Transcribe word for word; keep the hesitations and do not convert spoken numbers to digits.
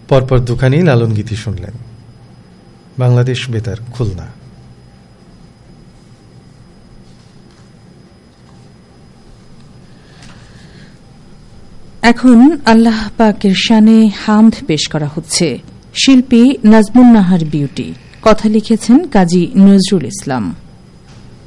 পরপর দুখানি লালন গীতি শুনলেন। বাংলাদেশ বেতার, খুলনা। এখন আল্লাহ পাকের শানে হামদ পেশ করা হচ্ছে। শিল্পী নাজমুন নাহার বিউটি, কথা লিখেছেন কাজী নজরুল ইসলাম।